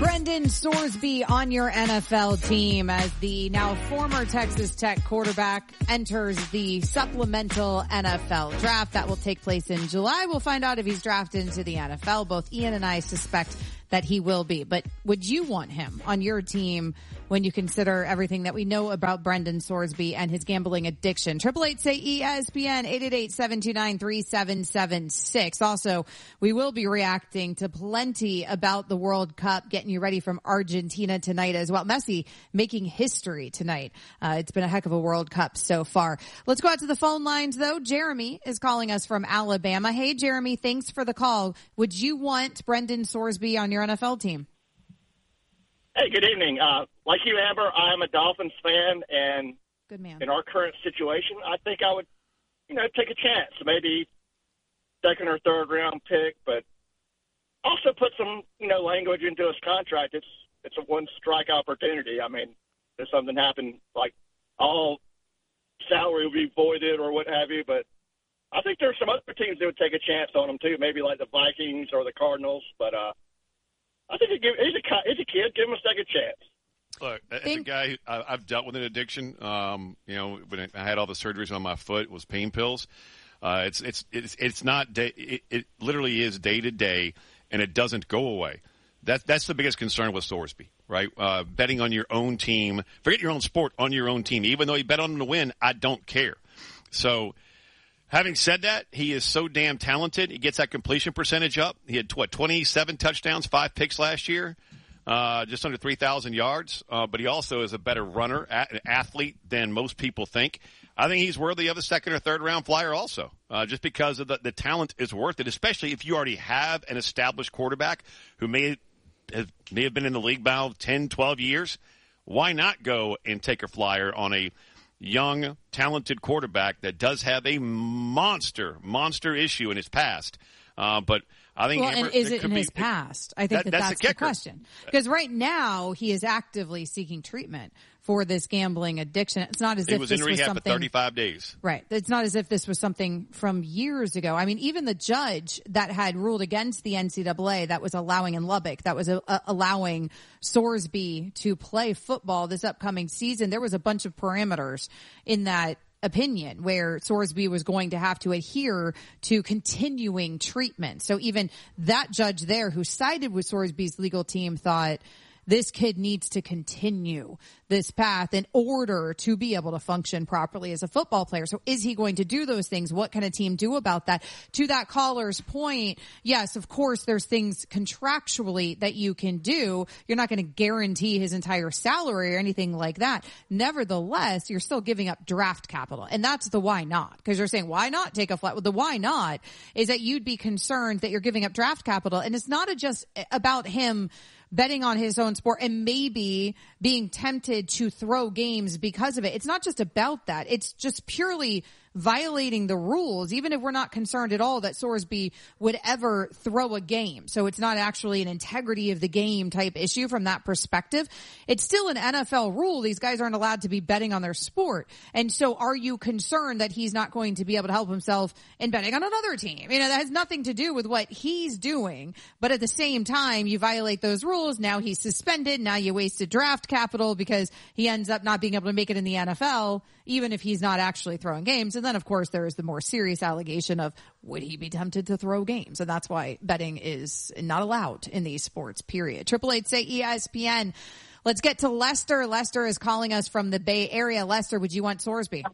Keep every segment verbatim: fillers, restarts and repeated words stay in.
Brendan Sorsby on your N F L team as the now former Texas Tech quarterback enters the supplemental N F L draft that will take place in July. We'll find out if he's drafted into the N F L. Both Ian and I suspect that he will be. But would you want him on your team when you consider everything that we know about Brendan Sorsby and his gambling addiction? Triple eight say E S P N, eight eight eight, seven two nine, three seven seven six. Also, we will be reacting to plenty about the World Cup, getting you ready from Argentina tonight as well. Messi making history tonight. Uh, it's been a heck of a World Cup so far. Let's go out to the phone lines though. Jeremy is calling us from Alabama. Hey Jeremy, thanks for the call. Would you want Brendan Sorsby on your N F L team? Hey, good evening. Uh, like you, Amber, I'm a Dolphins fan, and good man. In our current situation, I think I would, you know, take a chance. Maybe second or third round pick, but also put some, you know, language into his contract. It's it's a one strike opportunity. I mean, if something happened, like all salary would be voided or what have you. But I think there's some other teams that would take a chance on him too. Maybe like the Vikings or the Cardinals. But uh, I think he's a, he's a kid. Give him a second chance. Look, as a guy, who, I've dealt with an addiction. Um, you know, when I had all the surgeries on my foot, it was pain pills. Uh, it's it's it's it's not day, it, it literally is day to day, and it doesn't go away. That's that's the biggest concern with Sorsby, right? Uh, betting on your own team, forget your own sport, on your own team. Even though you bet on him to win, I don't care. So, having said that, he is so damn talented. He gets that completion percentage up. He had what twenty-seven touchdowns, five picks last year. Uh, just under three thousand yards, uh, but he also is a better runner, a- athlete than most people think. I think he's worthy of a second or third round flyer also, uh, just because of the, the talent is worth it, especially if you already have an established quarterback who may have, may have been in the league about ten, twelve years. Why not go and take a flyer on a young, talented quarterback that does have a monster, monster issue in his past? Uh, but I think well, Amber, and is it in be, his past? I think that, that that's, that's the, the question. Because right now he is actively seeking treatment for this gambling addiction. It's not as he if was this in was rehab something for thirty-five days. Right. It's not as if this was something from years ago. I mean, even the judge that had ruled against the N C double A that was allowing in Lubbock, that was a, a, allowing Sorsby to play football this upcoming season, there was a bunch of parameters in that opinion where Sorsby was going to have to adhere to continuing treatment. So even that judge there who sided with Sorsby's legal team thought this kid needs to continue this path in order to be able to function properly as a football player. So is he going to do those things? What can a team do about that? To that caller's point, yes, of course, there's things contractually that you can do. You're not going to guarantee his entire salary or anything like that. Nevertheless, you're still giving up draft capital. And that's the why not. Because you're saying, why not take a flight? Well, the why not is that you'd be concerned that you're giving up draft capital. And it's not a just about him betting on his own sport and maybe being tempted to throw games because of it. It's not just about that. It's just purely violating the rules, even if we're not concerned at all that Sorsby would ever throw a game. So it's not actually an integrity of the game type issue from that perspective. It's still an N F L rule. These guys aren't allowed to be betting on their sport. And so are you concerned that he's not going to be able to help himself in betting on another team? You know, that has nothing to do with what he's doing. But at the same time, you violate those rules. Now he's suspended. Now you wasted draft capital because he ends up not being able to make it in the N F L, even if he's not actually throwing games. And then, of course, there is the more serious allegation of would he be tempted to throw games? And that's why betting is not allowed in these sports, period. Triple eight say E S P N. Let's get to Lester. Lester is calling us from the Bay Area. Lester, would you want Sorsby?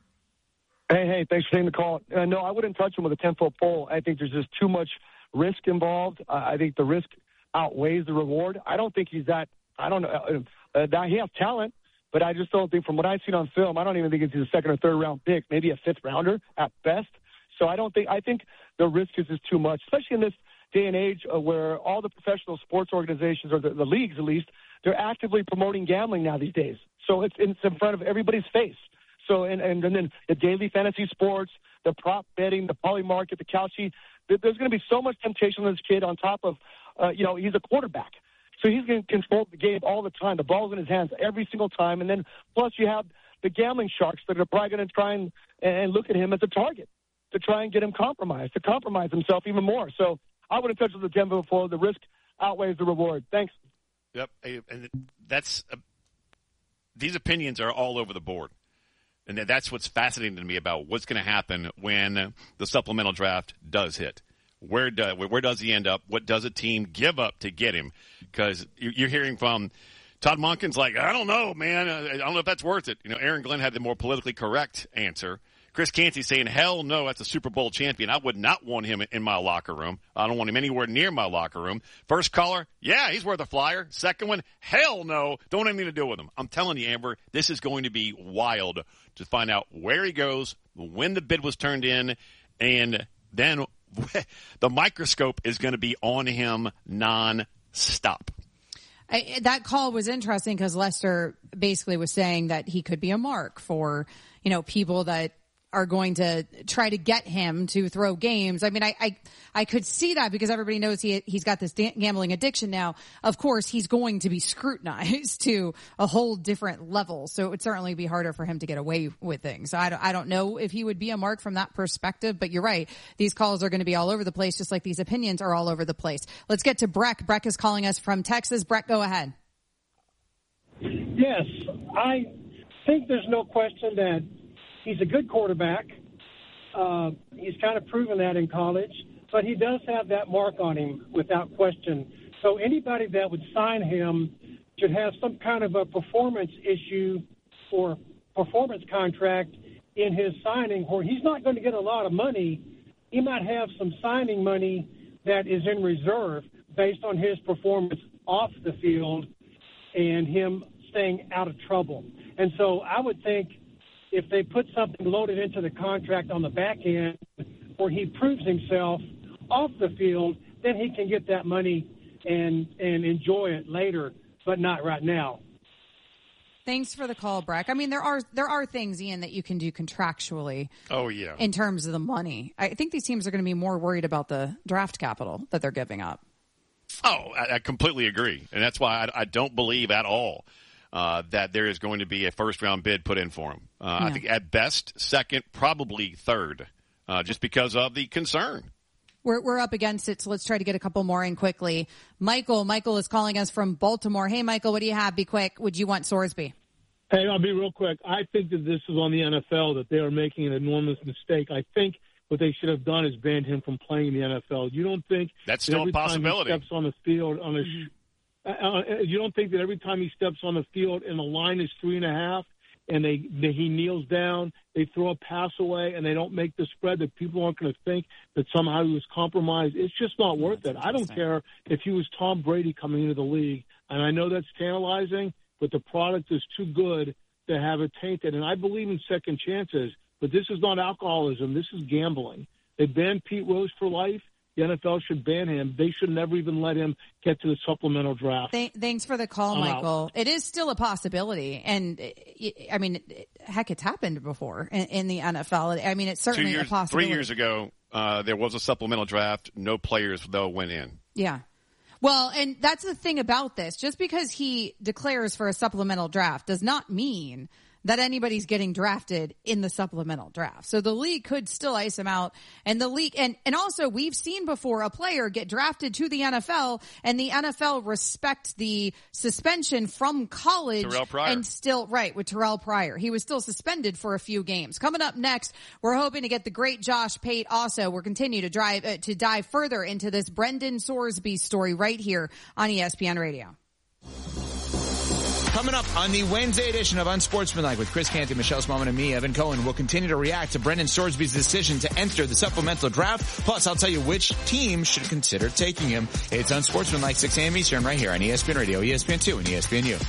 Hey, hey, thanks for taking the call. Uh, no, I wouldn't touch him with a ten-foot pole. I think there's just too much risk involved. Uh, I think the risk outweighs the reward. I don't think he's that – I don't know. Uh, uh, that he has talent. But I just don't think, from what I've seen on film, I don't even think he's a second or third round pick, maybe a fifth rounder at best. So I don't think, I think the risk is just too much, especially in this day and age uh, where all the professional sports organizations, or the, the leagues at least, they're actively promoting gambling now these days. So it's, it's in front of everybody's face. So, and, and, and then the daily fantasy sports, the prop betting, the poly market, the Kalshi, there's going to be so much temptation on this kid on top of, uh, you know, he's a quarterback. So he's going to control the game all the time. The ball's in his hands every single time. And then plus you have the gambling sharks that are probably going to try and, and look at him as a target to try and get him compromised, to compromise himself even more. So I would have touched with the ten before. The risk outweighs the reward. Thanks. Yep. And that's uh, these opinions are all over the board. And that's what's fascinating to me about what's going to happen when the supplemental draft does hit. Where, do, where does he end up? What does a team give up to get him? Because you're hearing from Todd Monken's like, I don't know, man. I don't know if that's worth it. You know, Aaron Glenn had the more politically correct answer. Chris Canty saying, hell no, that's a Super Bowl champion. I would not want him in my locker room. I don't want him anywhere near my locker room. First caller, yeah, he's worth a flyer. Second one, hell no, don't have anything to do with him. I'm telling you, Amber, this is going to be wild to find out where he goes, when the bid was turned in, and then the microscope is going to be on him non-stop. I, that call was interesting because Lester basically was saying that he could be a mark for, you know, people that are going to try to get him to throw games. I mean, I, I, I could see that because everybody knows he, he's got this gambling addiction now. Of course, he's going to be scrutinized to a whole different level. So it would certainly be harder for him to get away with things. I don't, I don't know if he would be a mark from that perspective, but you're right. These calls are going to be all over the place, just like these opinions are all over the place. Let's get to Breck. Breck is calling us from Texas. Breck, go ahead. Yes, I think there's no question that he's a good quarterback. Uh, he's kind of proven that in college, but he does have that mark on him without question. So anybody that would sign him should have some kind of a performance issue or performance contract in his signing where he's not going to get a lot of money. He might have some signing money that is in reserve based on his performance off the field and him staying out of trouble. And so I would think if they put something loaded into the contract on the back end where he proves himself off the field, then he can get that money and and enjoy it later, but not right now. Thanks for the call, Breck. I mean, there are there are things, Ian, that you can do contractually. Oh, yeah. In terms of the money. I think these teams are going to be more worried about the draft capital that they're giving up. Oh, I, I completely agree. And that's why I, I don't believe at all Uh, that there is going to be a first-round bid put in for him. Uh, yeah. I think at best, second, probably third, uh, just because of the concern. We're we're up against it, so let's try to get a couple more in quickly. Michael, Michael is calling us from Baltimore. Hey, Michael, what do you have? Be quick. Would you want Sorsby? Hey, I'll be real quick. I think that this is on the N F L, that they are making an enormous mistake. I think what they should have done is banned him from playing in the N F L. You don't think that's still that a possibility. Time he steps on the field on a mm-hmm. Uh, you don't think that every time he steps on the field and the line is three and a half and they, they he kneels down, they throw a pass away and they don't make the spread, that people aren't going to think that somehow he was compromised? It's just not worth it. I don't care if he was Tom Brady coming into the league, and I know that's tantalizing, but the product is too good to have it tainted. And I believe in second chances, but this is not alcoholism. This is gambling. They banned Pete Rose for life. The N F L should ban him. They should never even let him get to the supplemental draft. Th- thanks for the call, I'm Michael. Out. It is still a possibility. And, I mean, heck, it's happened before in, in the N F L. I mean, it's certainly years, a possibility. Three years ago, uh, there was a supplemental draft. No players, though, went in. Yeah. Well, and that's the thing about this. Just because he declares for a supplemental draft does not mean that anybody's getting drafted in the supplemental draft. So the league could still ice him out. And the league, and, and also we've seen before a player get drafted to the N F L and the N F L respect the suspension from college. Terrell Pryor. And still, right, with Terrell Pryor. He was still suspended for a few games. Coming up next, we're hoping to get the great Josh Pate also. We're continue to drive, uh, to dive further into this Brendan Sorsby story right here on E S P N Radio. Coming up on the Wednesday edition of Unsportsmanlike with Chris Canty, Michelle Smallman, and me, Evan Cohen, we'll continue to react to Brendan Sorsby's decision to enter the supplemental draft. Plus, I'll tell you which team should consider taking him. It's Unsportsmanlike, six a.m. Eastern, right here on E S P N Radio, E S P N two, and E S P N U.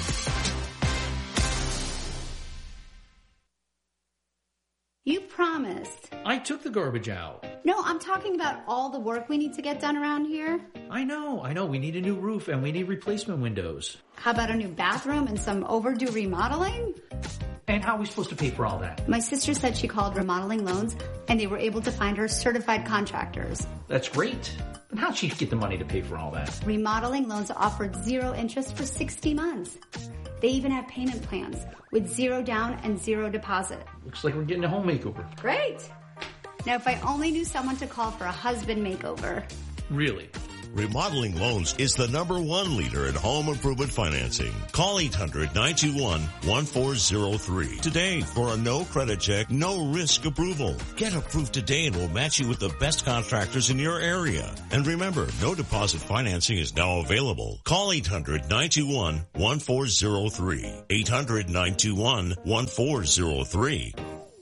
You promised. I took the garbage out. No, I'm talking about all the work we need to get done around here. I know, I know. We need a new roof and we need replacement windows. How about a new bathroom and some overdue remodeling? And how are we supposed to pay for all that? My sister said she called Remodeling Loans and they were able to find her certified contractors. That's great. But how'd she get the money to pay for all that? Remodeling Loans offered zero interest for sixty months. They even have payment plans with zero down and zero deposit. Looks like we're getting a home makeover. Great. Now, if I only knew someone to call for a husband makeover. Really? Remodeling Loans is the number one leader in home improvement financing. Call eight hundred, nine two one, one four zero three today for a no credit check, no risk approval. Get approved today and we'll match you with the best contractors in your area. And remember, no deposit financing is now available. Call eight hundred, nine two one, one four zero three. eight hundred, nine two one, one four zero three.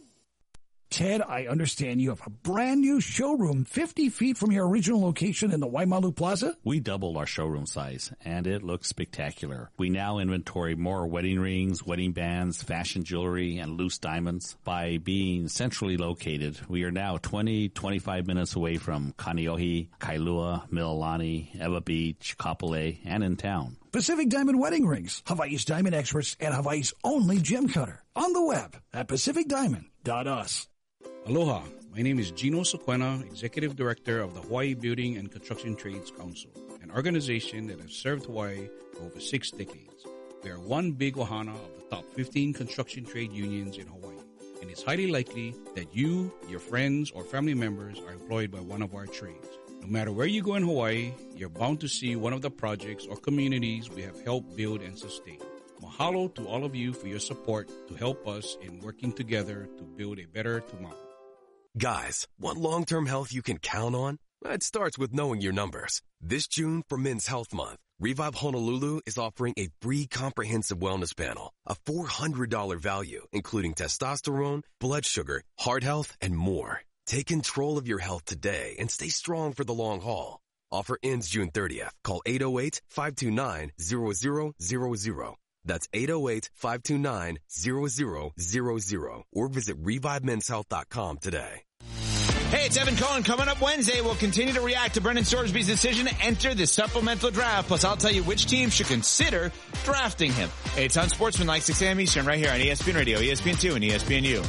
Ted, I understand you have a brand new showroom fifty feet from your original location in the Waimalu Plaza? We doubled our showroom size, and it looks spectacular. We now inventory more wedding rings, wedding bands, fashion jewelry, and loose diamonds. By being centrally located, we are now twenty, twenty-five minutes away from Kaneohe, Kailua, Mililani, Ewa Beach, Kapolei, and in town. Pacific Diamond Wedding Rings, Hawaii's diamond experts and Hawaii's only gem cutter. On the web at pacific diamond dot u s. Aloha, my name is Gino Sequena, Executive Director of the Hawaii Building and Construction Trades Council, an organization that has served Hawaii for over six decades. We are one big ohana of the top fifteen construction trade unions in Hawaii, and it's highly likely that you, your friends, or family members are employed by one of our trades. No matter where you go in Hawaii, you're bound to see one of the projects or communities we have helped build and sustain. Mahalo to all of you for your support to help us in working together to build a better tomorrow. Guys, want long-term health you can count on? It starts with knowing your numbers. This June for Men's Health Month, Revive Honolulu is offering a free comprehensive wellness panel, a four hundred dollars value, including testosterone, blood sugar, heart health, and more. Take control of your health today and stay strong for the long haul. Offer ends June thirtieth. Call eight oh eight, five two nine, zero zero zero zero. That's eight oh eight, five two nine, zero zero zero zero. Or visit revive men's health dot com today. Hey, it's Evan Cohen. Coming up Wednesday, we'll continue to react to Brendan Sorsby's decision to enter the supplemental draft. Plus, I'll tell you which team should consider drafting him. Hey, it's Unsportsmanlike, six a.m. Eastern, right here on E S P N Radio, E S P N two, and E S P N U.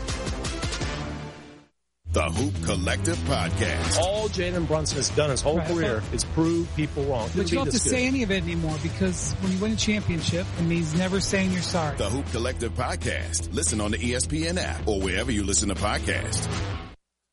The Hoop Collective Podcast. All Jalen Brunson has done his whole right. career is prove people wrong. But you don't have to good. say any of it anymore, because when you win a championship, it means never saying you're sorry. The Hoop Collective Podcast. Listen on the E S P N app or wherever you listen to podcasts.